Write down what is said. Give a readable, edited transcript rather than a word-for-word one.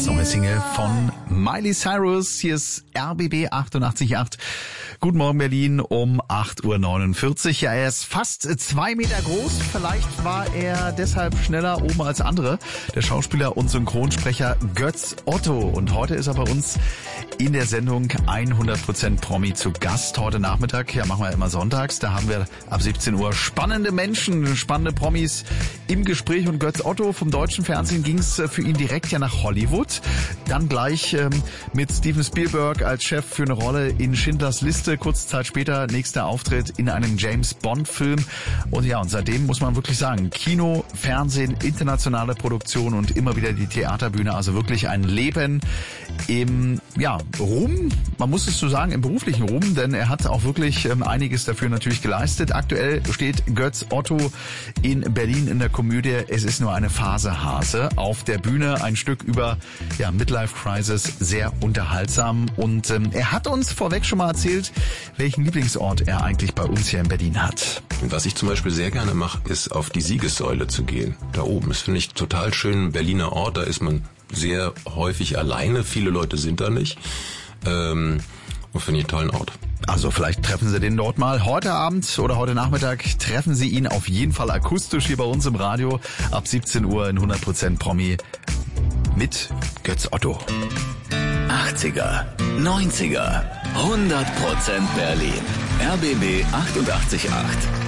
ganz neue Single von Miley Cyrus. Hier ist RBB 88.8. Guten Morgen Berlin um 8.49 Uhr. Ja, er ist fast 2 Meter groß. Vielleicht war er deshalb schneller oben als andere. Der Schauspieler und Synchronsprecher Götz Otto. Und heute ist er bei uns in der Sendung 100% Promi zu Gast. Heute Nachmittag, ja, machen wir immer sonntags. Da haben wir ab 17 Uhr spannende Menschen, spannende Promis im Gespräch. Und Götz Otto vom deutschen Fernsehen ging es für ihn direkt ja nach Hollywood. Dann gleich mit Steven Spielberg als Chef für eine Rolle in Schindlers Liste. Kurze Zeit später nächster Auftritt in einem James-Bond-Film. Und ja, und seitdem muss man wirklich sagen, Kino, Fernsehen, internationale Produktion und immer wieder die Theaterbühne. Also wirklich ein Leben im Ruhm, man muss es so sagen, im beruflichen Ruhm, denn er hat auch wirklich einiges dafür natürlich geleistet. Aktuell steht Götz Otto in Berlin in der Komödie Es ist nur eine Phase, Hase auf der Bühne. Ein Stück über Midlife Crisis, sehr unterhaltsam. Und er hat uns vorweg schon mal erzählt, welchen Lieblingsort er eigentlich bei uns hier in Berlin hat. Was ich zum Beispiel sehr gerne mache, ist auf die Siegessäule zu gehen. Da oben. Das finde ich total schön. Ein Berliner Ort, da ist man sehr häufig alleine. Viele Leute sind da nicht. Und finde ich einen tollen Ort. Also vielleicht treffen Sie den dort mal. Heute Abend oder heute Nachmittag treffen Sie ihn auf jeden Fall akustisch hier bei uns im Radio. Ab 17 Uhr in 100% Promi mit Götz Otto. 80er, 90er, 100% Berlin. RBB 88.8.